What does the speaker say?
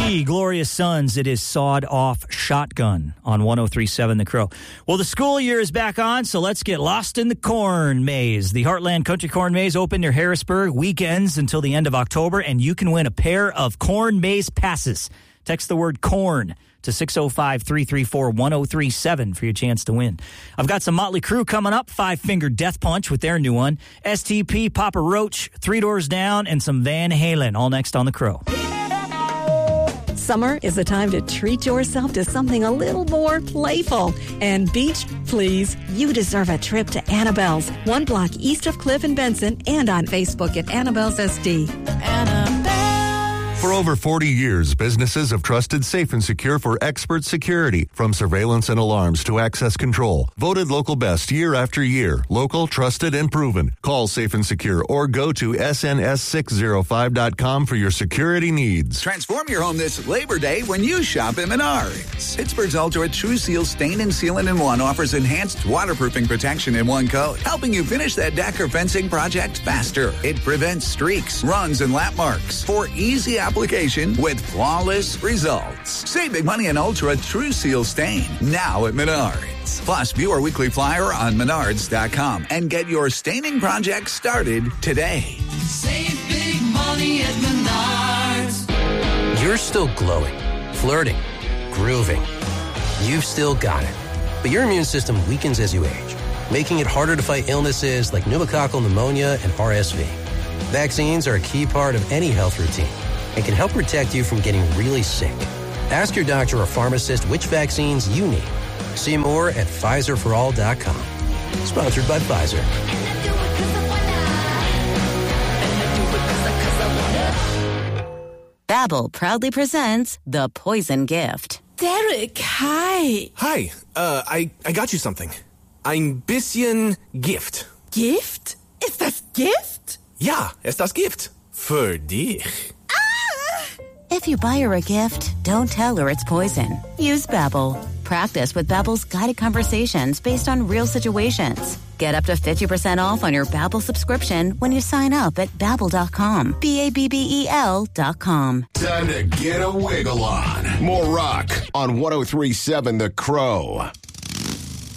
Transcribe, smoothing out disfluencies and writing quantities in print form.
the Glorious Sons, it is Sawed Off Shotgun on 103.7 The Crow. Well, the school year is back on, so let's get lost in the corn maze. The Heartland Country Corn Maze opened near Harrisburg weekends until the end of October, and you can win a pair of corn maze passes. Text the word corn to 605-334-1037 for your chance to win. I've got some Motley Crue coming up, Five Finger Death Punch with their new one, STP, Papa Roach, Three Doors Down, and some Van Halen, all next on The Crow. Summer is the time to treat yourself to something a little more playful. And beach, please, you deserve a trip to Annabelle's, 1 block east of Cliff and Benson, and on Facebook at Annabelle's SD. For over 40 years, businesses have trusted Safe and Secure for expert security, from surveillance and alarms to access control. Voted local best year after year. Local, trusted, and proven. Call Safe and Secure or go to sns605.com for your security needs. Transform your home this Labor Day when you shop at Menards. Pittsburgh's Ultra True Seal Stain and Sealant in One offers enhanced waterproofing protection in one coat, helping you finish that deck or fencing project faster. It prevents streaks, runs, and lap marks for easy application with flawless results. Save big money on Ultra True Seal Stain now at Menards. Plus, view our weekly flyer on Menards.com and get your staining project started today. Save big money at Menards. You're still glowing, flirting, grooving. You've still got it. But your immune system weakens as you age, making it harder to fight illnesses like pneumococcal pneumonia and RSV. Vaccines are a key part of any health routine and can help protect you from getting really sick. Ask your doctor or pharmacist which vaccines you need. See more at PfizerForAll.com. Sponsored by Pfizer. Babbel proudly presents The Poison Gift. Derek, hi. Hi, I got you something. Ein bisschen Gift. Gift? Ist das Gift? Ja, ist das Gift. Für dich. If you buy her a gift, don't tell her it's poison. Use Babbel. Practice with Babbel's guided conversations based on real situations. Get up to 50% off on your Babbel subscription when you sign up at Babbel.com. Babbel.com. Time to get a wiggle on. More rock on 103.7 The Crow.